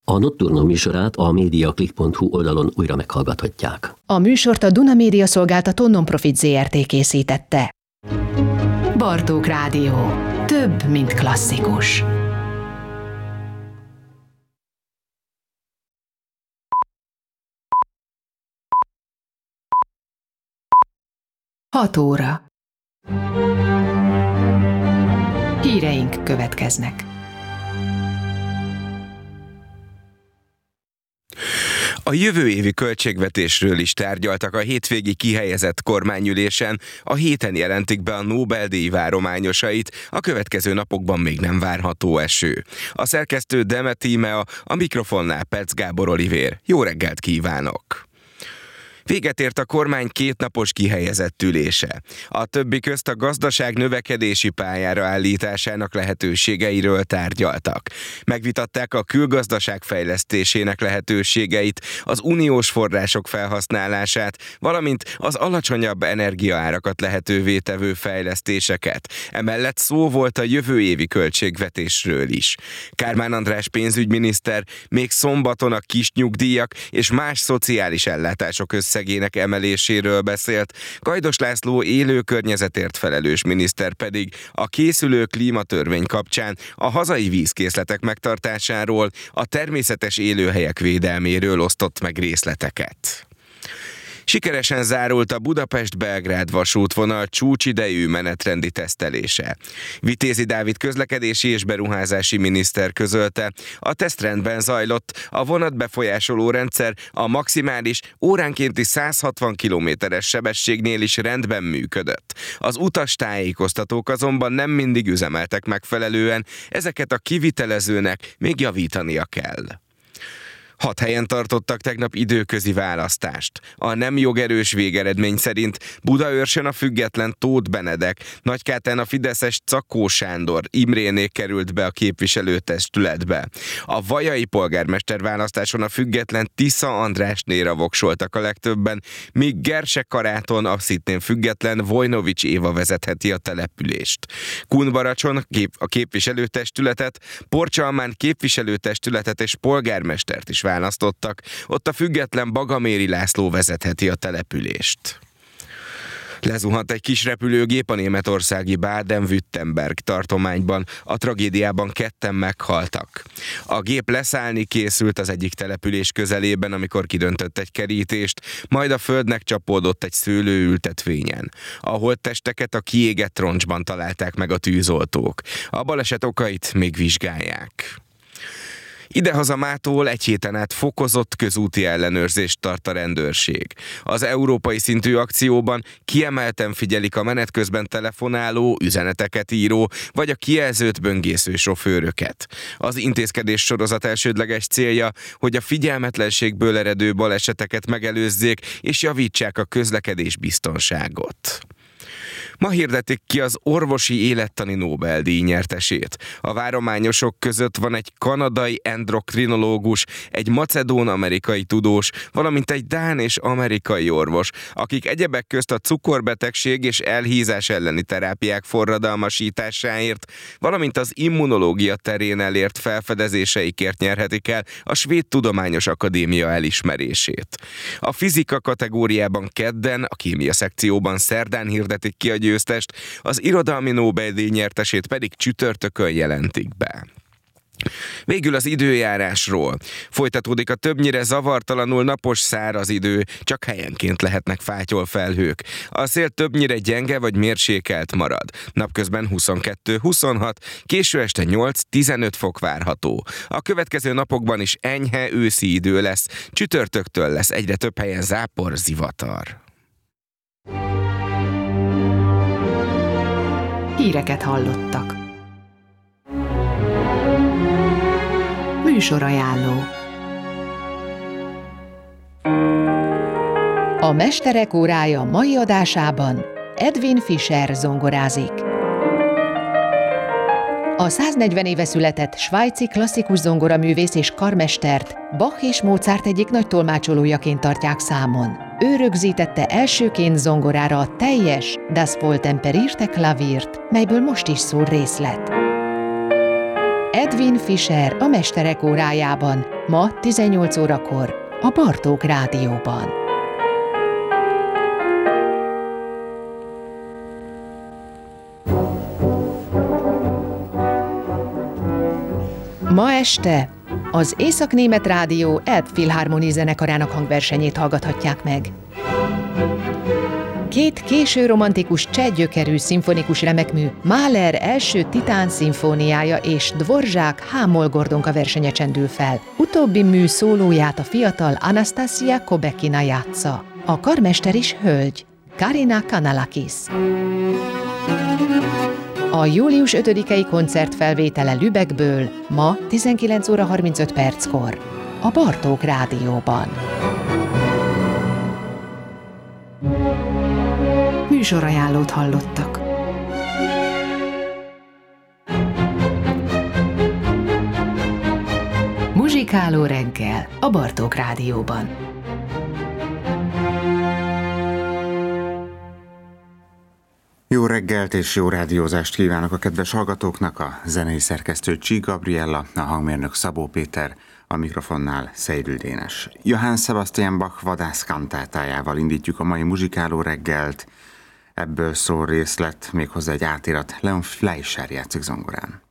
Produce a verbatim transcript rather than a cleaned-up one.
A Nocturno műsorát a mediaclick pont hu oldalon újra meghallgathatják. A műsort a Duna Média Szolgáltató Nonprofit zé er té készítette. Bartók Rádió. Több, mint klasszikus. Hat óra. Híreink következnek. A jövő évi költségvetésről is tárgyaltak a hétvégi kihelyezett kormányülésen, a héten jelentik be a Nobel-díj várományosait, a következő napokban még nem várható eső. A szerkesztő Demet Tímea, a mikrofonnál Perc Gábor Olivér. Jó reggelt kívánok! Véget ért a kormány kétnapos kihelyezett ülése. A többi közt a gazdaság növekedési pályára állításának lehetőségeiről tárgyaltak. Megvitatták a külgazdaság fejlesztésének lehetőségeit, az uniós források felhasználását, valamint az alacsonyabb energiaárakat lehetővé tevő fejlesztéseket. Emellett szó volt a jövő évi költségvetésről is. Kármán András pénzügyminiszter még szombaton a kis nyugdíjak és más szociális ellátások össze összegének emeléséről beszélt, Gajdos László élő környezetért felelős miniszter pedig a készülő klímatörvény kapcsán a hazai vízkészletek megtartásáról, a természetes élőhelyek védelméről osztott meg részleteket. Sikeresen zárult a Budapest-Belgrád vasútvonal csúcsidejű menetrendi tesztelése. Vitézi Dávid közlekedési és beruházási miniszter közölte, a tesztrendben zajlott, a vonat befolyásoló rendszer a maximális óránkénti száz hatvan kilométeres sebességnél is rendben működött. Az utastájékoztatók azonban nem mindig üzemeltek megfelelően, ezeket a kivitelezőnek még javítania kell. Hat helyen tartottak tegnap időközi választást. A nem jogerős végeredmény szerint Budaörsön a független Tóth Benedek, Nagykátán a fideszes Czakó Sándor Imrénék került be a képviselőtestületbe. A vajai polgármester választáson a független Tisza Andrásnéra voksoltak a legtöbben, míg Gerse Karáton a szintén független Vojnovics Éva vezetheti a települést. Kunbaracson a képviselőtestületet, Porcsalmán képviselőtestületet és polgármestert is választottak, ott a független Bagaméri László vezetheti a települést. Lezuhant egy kis repülőgép a németországi Baden-Württemberg tartományban, a tragédiában ketten meghaltak. A gép leszállni készült az egyik település közelében, amikor kidöntött egy kerítést, majd a földnek csapódott egy szőlőültetvényen. A holttesteket a kiégett roncsban találták meg a tűzoltók. A baleset okait még vizsgálják. Idehaza mától egy héten át fokozott közúti ellenőrzést tart a rendőrség. Az európai szintű akcióban kiemelten figyelik a menet közben telefonáló, üzeneteket író, vagy a kijelzőt böngésző sofőröket. Az intézkedés sorozat elsődleges célja, hogy a figyelmetlenségből eredő baleseteket megelőzzék és javítsák a közlekedés biztonságot. Ma hirdetik ki az orvosi élettani Nobel-díj nyertesét. A várományosok között van egy kanadai endokrinológus, egy macedón-amerikai tudós, valamint egy dán és amerikai orvos, akik egyebek közt a cukorbetegség és elhízás elleni terápiák forradalmasításáért, valamint az immunológia terén elért felfedezéseikért nyerhetik el a Svéd Tudományos Akadémia elismerését. A fizika kategóriában kedden, a kémia szekcióban szerdán hirdetik ki a győztest, az irodalmi Nobel-díj nyertesét pedig csütörtökön jelentik be. Végül az időjárásról. Folytatódik a többnyire zavartalanul napos száraz idő, csak helyenként lehetnek fátyolfelhők. A szél többnyire gyenge vagy mérsékelt marad. Napközben huszonkettő huszonhat, késő este nyolc-tizenöt fok várható. A következő napokban is enyhe őszi idő lesz, csütörtöktől lesz egyre több helyen zápor, zivatar. Híreket hallottak. Műsorajánló. A Mesterek órája mai adásában Edwin Fischer zongorázik. A száznegyven éve született svájci klasszikus zongoraművész és karmestert Bach és Mozart egyik nagy tolmácsolójaként tartják számon. Ő rögzítette elsőként zongorára a teljes Das Wohltemperierte Klaviert, melyből most is szól részlet. Edwin Fischer a Mesterek órájában ma tizennyolc órakor a Bartók Rádióban. Ma este az Észak-Német Rádió Elbphilharmonie zenekarának hangversenyét hallgathatják meg. Két késő romantikus cseh gyökerű szimfonikus remekmű, Mahler első Titán szimfóniája és Dvorzsák Hámol Gordonka versenye csendül fel. Utóbbi mű szólóját a fiatal Anastasia Kobekina játsza. A karmester is hölgy, Karina Kanalakis. A július ötödikei koncert felvétele Lübeckből ma tizenkilenc óra harmincöt perckor a Bartók Rádióban. Műsorajánlót hallottak. Muzsikáló reggel a Bartók Rádióban. Jó reggelt és jó rádiózást kívánok a kedves hallgatóknak, a zenei szerkesztő Csík Gabriella, a hangmérnök Szabó Péter, a mikrofonnál Szeidl Dénes. Johann Sebastian Bach vadász kantátájával indítjuk a mai muzsikáló reggelt, ebből szól részlet, méghozzá egy átirat, Leon Fleischer játszik zongorán.